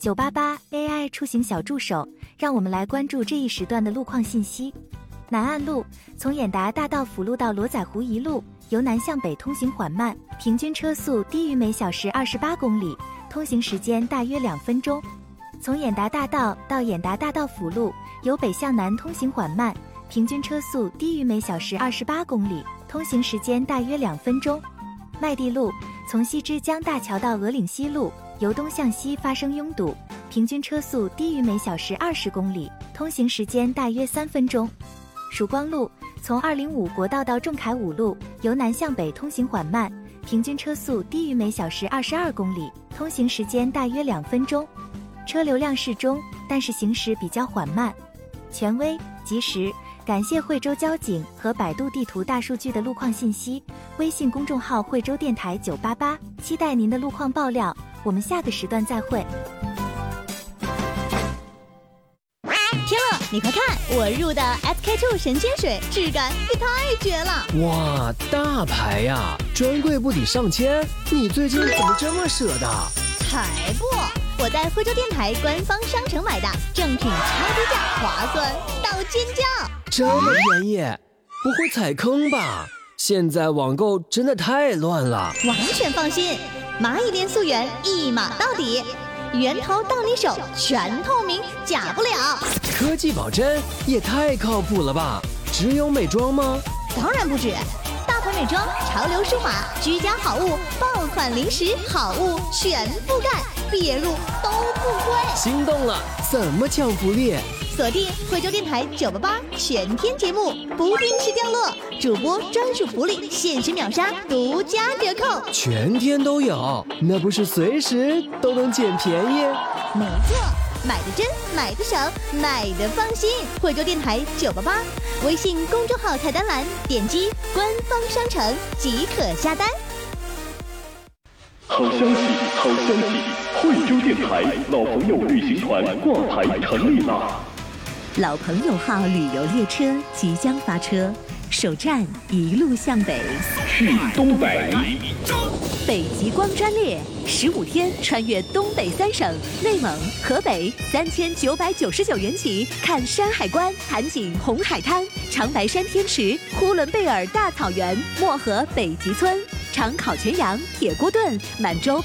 988 AI 出行小助手，让我们来关注这一时段的路况信息。南岸路从演达大道辅路到罗仔湖一路，由南向北通行缓慢，平均车速低于每小时28公里，通行时间大约2分钟。从演达大道到演达大道辅路，由北向南通行缓慢，平均车速低于每小时28公里，通行时间大约2分钟。麦地路从西支江大桥到鹅岭西路，由东向西发生拥堵，平均车速低于每小时20公里，通行时间大约3分钟。曙光路从205国道到仲恺五路，由南向北通行缓慢，平均车速低于每小时22公里，通行时间大约2分钟。车流量适中，但是行驶比较缓慢。权威、及时，感谢惠州交警和百度地图大数据的路况信息。微信公众号惠州电台988，期待您的路况爆料。我们下个时段再会。 天乐，你快看，我入的 SK2 神仙水，质感也太绝了！ 哇，大牌呀，专柜不抵上千，你最近怎么这么舍得？ 才不！我在惠州电台官方商城买的，正品超低价，划算到尖叫！ 这么便宜，不会踩坑吧？现在网购真的太乱了。 完全放心，蚂蚁链溯源一码到底，源头到你手，全透明，假不了。 科技保真也太靠谱了吧？只有美妆吗？ 当然不止，大牌美妆、潮流数码、居家好物、爆款零食好物全覆盖，别入都不亏。 心动了，怎么抢福利？ 锁定惠州电台988全天节目，不定时掉落，主播专属福利，限时秒杀，独家折扣， 全天都有，那不是随时都能捡便宜？ 没错，买的真，买的省，买的放心。惠州电台988，微信公众号菜单栏点击官方商城即可下单。 好消息，好消息！惠州电台老朋友旅行团挂牌成立啦！ 老朋友号旅游列车即将发车，首站一路向北， 去东北。 北极光专列15天穿越东北3省，内蒙、河北3999元起，看山海关、潭景红海滩、长白山天池、呼伦贝尔大草原、漠河北极村、长考全羊、铁锅炖、满洲